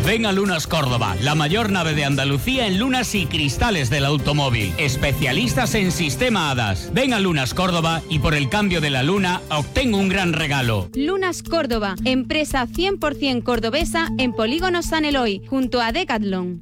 Ven a Lunas Córdoba, la mayor nave de Andalucía en lunas y cristales del automóvil. Especialistas en sistema HADAS. Ven a Lunas Córdoba y por el cambio de la luna obtén un gran regalo. Lunas Córdoba, empresa 100% cordobesa en Polígono San Eloy, junto a Decathlon.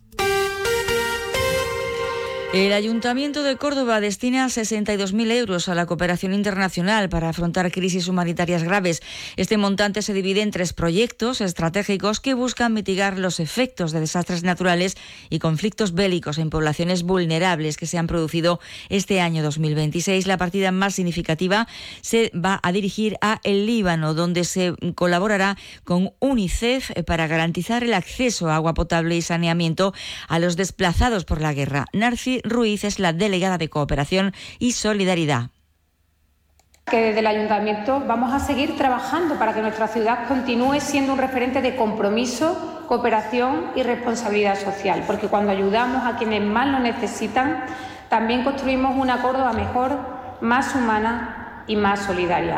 El Ayuntamiento de Córdoba destina 62.000 euros a la cooperación internacional para afrontar crisis humanitarias graves. Este montante se divide en 3 proyectos estratégicos que buscan mitigar los efectos de desastres naturales y conflictos bélicos en poblaciones vulnerables que se han producido este año 2026. La partida más significativa se va a dirigir a el Líbano, donde se colaborará con UNICEF para garantizar el acceso a agua potable y saneamiento a los desplazados por la guerra. Narci Ruiz es la delegada de Cooperación y Solidaridad. Que desde el Ayuntamiento vamos a seguir trabajando para que nuestra ciudad continúe siendo un referente de compromiso, cooperación y responsabilidad social, porque cuando ayudamos a quienes más lo necesitan, también construimos una Córdoba mejor, más humana y más solidaria.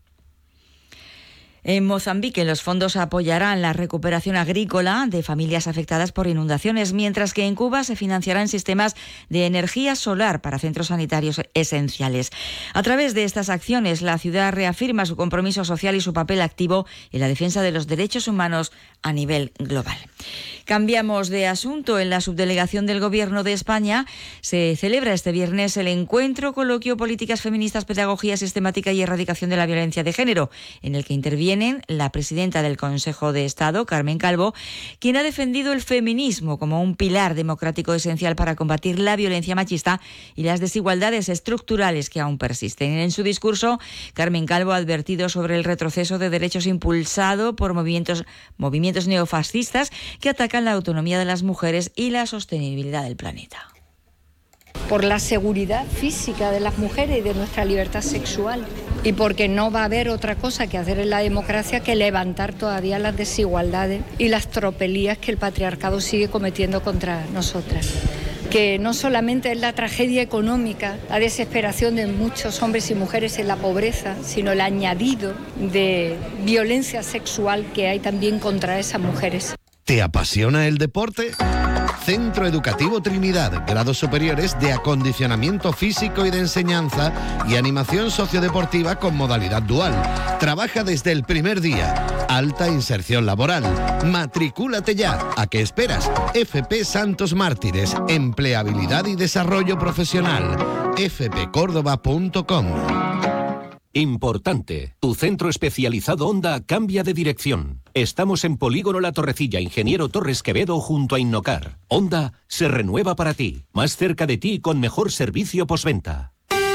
En Mozambique, los fondos apoyarán la recuperación agrícola de familias afectadas por inundaciones, mientras que en Cuba se financiarán sistemas de energía solar para centros sanitarios esenciales. A través de estas acciones, la ciudad reafirma su compromiso social y su papel activo en la defensa de los derechos humanos a nivel global. Cambiamos de asunto. En la subdelegación del Gobierno de España se celebra este viernes el encuentro Coloquio Políticas Feministas, Pedagogía Sistemática y Erradicación de la Violencia de Género, en el que intervienen la presidenta del Consejo de Estado, Carmen Calvo, quien ha defendido el feminismo como un pilar democrático esencial para combatir la violencia machista y las desigualdades estructurales que aún persisten. En su discurso, Carmen Calvo ha advertido sobre el retroceso de derechos impulsado por movimientos neofascistas que atacan la autonomía de las mujeres y la sostenibilidad del planeta. Por la seguridad física de las mujeres y de nuestra libertad sexual, y porque no va a haber otra cosa que hacer en la democracia que levantar todavía las desigualdades y las tropelías que el patriarcado sigue cometiendo contra nosotras. Que no solamente es la tragedia económica, la desesperación de muchos hombres y mujeres en la pobreza, sino el añadido de violencia sexual que hay también contra esas mujeres. ¿Te apasiona el deporte? Centro Educativo Trinidad, grados superiores de acondicionamiento físico y de enseñanza y animación sociodeportiva con modalidad dual. Trabaja desde el primer día. Alta inserción laboral. Matricúlate ya. ¿A qué esperas? FP Santos Mártires. Empleabilidad y desarrollo profesional. fpcórdoba.com. Importante, tu centro especializado Honda cambia de dirección. Estamos en Polígono La Torrecilla, Ingeniero Torres Quevedo, junto a Innocar. Honda se renueva para ti, más cerca de ti y con mejor servicio postventa.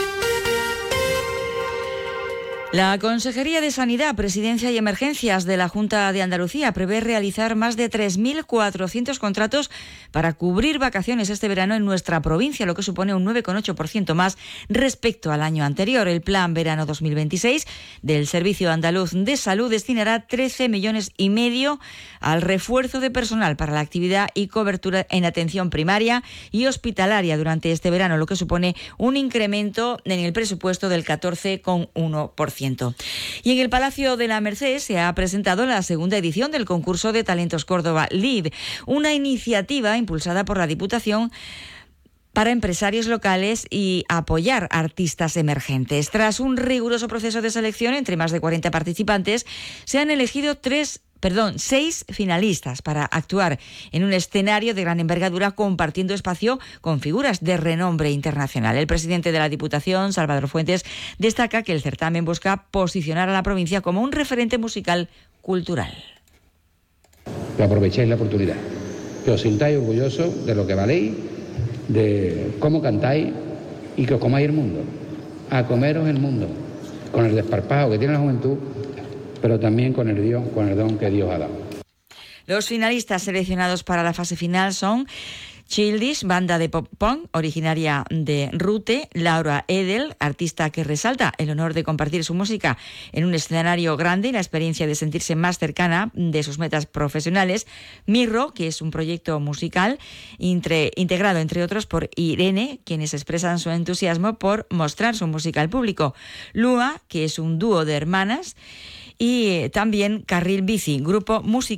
La Consejería de Sanidad, Presidencia y Emergencias de la Junta de Andalucía prevé realizar más de 3.400 contratos para cubrir vacaciones este verano en nuestra provincia, lo que supone un 9,8% más respecto al año anterior. El Plan Verano 2026 del Servicio Andaluz de Salud destinará 13,5 millones al refuerzo de personal para la actividad y cobertura en atención primaria y hospitalaria durante este verano, lo que supone un incremento en el presupuesto del 14,1%. Y en el Palacio de la Merced se ha presentado la segunda edición del concurso de Talentos Córdoba Live, una iniciativa impulsada por la Diputación para empresarios locales y apoyar artistas emergentes. Tras un riguroso proceso de selección entre más de 40 participantes, se han elegido 6 finalistas para actuar en un escenario de gran envergadura compartiendo espacio con figuras de renombre internacional. El presidente de la Diputación, Salvador Fuentes, destaca que el certamen busca posicionar a la provincia como un referente musical cultural. Que aprovechéis la oportunidad, que os sintáis orgullosos de lo que valéis, de cómo cantáis y que os comáis el mundo, a comeros el mundo, con el desparpajo que tiene la juventud, pero también con el don que Dios ha dado. Los finalistas seleccionados para la fase final son Childish, banda de pop-punk originaria de Rute; Laura Edel, artista que resalta el honor de compartir su música en un escenario grande y la experiencia de sentirse más cercana de sus metas profesionales; Mirro, que es un proyecto musical integrado, entre otros, por Irene, quienes expresan su entusiasmo por mostrar su música al público; Lua, que es un dúo de hermanas; y también Carril Bici, grupo musical